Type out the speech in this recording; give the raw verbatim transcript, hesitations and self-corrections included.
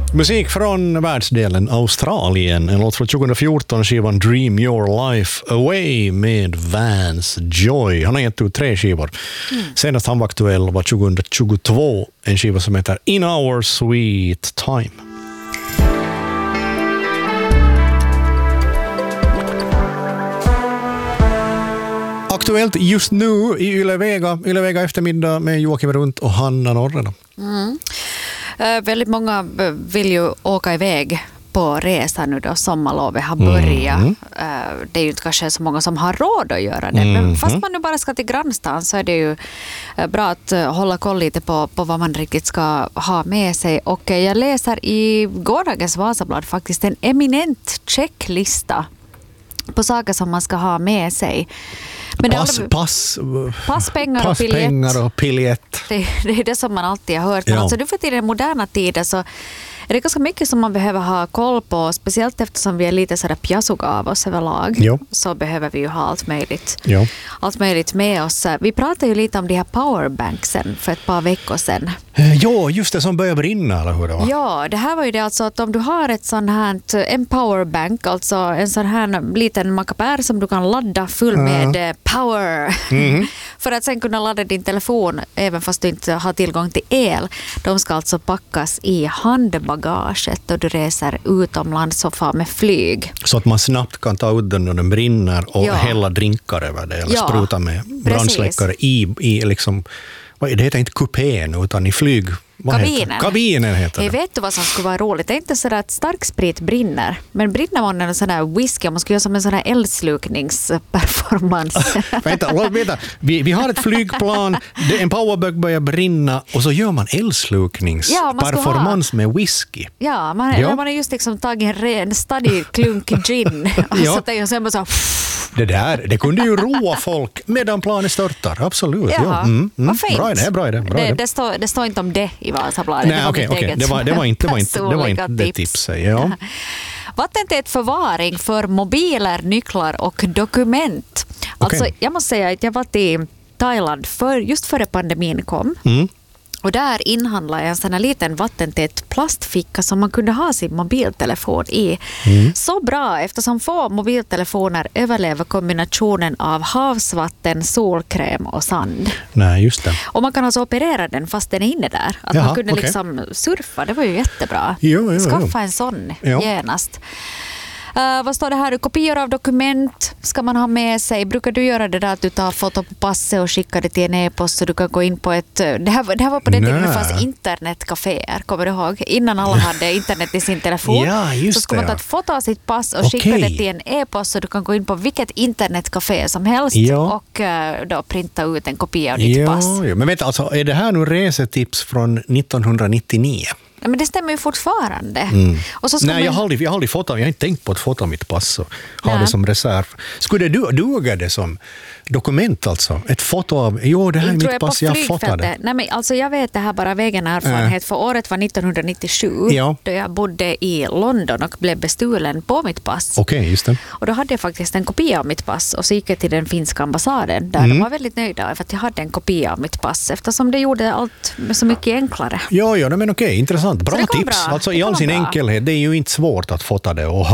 Musik från världsdelen Australien. En låt från tjugo fjorton, skivan Dream Your Life Away med Vance Joy. Han har gett ut tre skivor. Mm. Senast han var aktuell var tjugo tjugotvå, en skiva som heter In Our Sweet Time. Aktuellt just nu i Ylevega, Ylevega eftermiddag med Joakim Runt och Hanna Norrena. Mm. Uh, väldigt många vill ju åka iväg på resa nu då sommarlovet har börjat. Mm. Uh, det är ju inte kanske så många som har råd att göra det. Mm. Men fast man nu bara ska till grannstan så är det ju uh, bra att uh, hålla koll lite på, på vad man riktigt ska ha med sig. Och uh, jag läser i gårdagens Vasablad faktiskt en eminent checklista på saker som man ska ha med sig. Men pass, det, pass, pass, pengar, pass och biljett. pengar och biljett. Det, det är det som man alltid har hört. Men Ja. alltså, nu för tiden moderna tider så är det ganska mycket som man behöver ha koll på. Speciellt eftersom vi är lite sådär pjasuga av oss överlag. Jo. Så behöver vi ju ha allt möjligt. Ja. Allt möjligt med oss. Vi pratade ju lite om de här powerbanksen för ett par veckor sedan. Ja, just det som börjar brinna, eller hur det var? Ja, det här var ju det alltså att om du har ett sån här, en powerbank, alltså en sån här liten mackapär som du kan ladda full med mm. power mm. för att sen kunna ladda din telefon även fast du inte har tillgång till el. De ska alltså packas i handbagaget och du reser utomlands och far med flyg. Så att man snabbt kan ta ut den när den brinner och ja. hälla drinkar över det eller ja. spruta med brandsläckare i, i liksom, det heter inte kupén utan i flyg. Kabinen. Kabinen heter det. Jag vet du vad som skulle vara roligt? Det är inte så att stark sprit brinner. Men brinner man en sån här whisky, man skulle göra som en sån här eldslukningsperformance. vänta, vänta. Vi, vi har ett flygplan, det, en powerbank börjar brinna och så gör man eldslukningsperformance ja, med whisky. Ja, man, ja. man har just liksom tagit en ren stadig klunk gin. Och ja. så tänker jag så det där, det kunde ju roa folk medan planet störtar, absolut. Jaha, ja. mm, mm. Vad fint. Bra idé, bra idé. Bra det, idé. det, står, det står inte om det i Vasabladet. Nej, okej, okay, okay. det, var, det var inte det, var inte, det, var inte det tipset. Ja. Vattentät förvaring för mobiler, nycklar och dokument. Alltså, okay. jag måste säga att jag var till Thailand för, just före pandemin kom. Mm. Och där inhandlade jag en sån här liten vattentät plastficka som man kunde ha sin mobiltelefon i. Mm. Så bra eftersom få mobiltelefoner överlever kombinationen av havsvatten, solkräm och sand. Nej, just det. Och man kan alltså operera den fast den är inne där. Att Jaha, man kunde okay. liksom surfa, det var ju jättebra. Jo, jo, Skaffa jo. en sån jo. genast. Uh, vad står det här? Kopior av dokument ska man ha med sig. Brukar du göra det där att du tar foto på passet och skickar det till en e-post så du kan gå in på ett... Det här, det här var på den tiden det fanns internetcaféer, kommer du ihåg? Innan alla hade internet i sin telefon. Ja, just så ska man ta ett foto av sitt pass och okay. skicka det till en e-post så du kan gå in på vilket internetcafé som helst ja. och uh, då printa ut en kopia av ditt ja, pass. Ja. Men vet alltså, är det här nu resetips från nittonhundranittionio? Men det stämmer ju fortfarande. Mm. Och så ska Nej, man... jag har aldrig, jag har aldrig fått, jag har inte tänkt på att fota mitt pass och ha det som reserv. Skulle det duga det som dokument alltså? Ett foto av, jo det här är mitt pass, jag fotade. Nej, men alltså jag vet det här bara av egen erfarenhet, äh. för året var nittonhundranittiosju ja. då jag bodde i London och blev bestulen på mitt pass. Okej, okay, just det. Och då hade jag faktiskt en kopia av mitt pass och så gick jag till den finska ambassaden där mm. de var väldigt nöjda för att jag hade en kopia av mitt pass eftersom det gjorde allt så mycket enklare. Ja, ja, men okej, intressant. Bra tips. Bra. Alltså i all sin bra. enkelhet, det är ju inte svårt att fota det och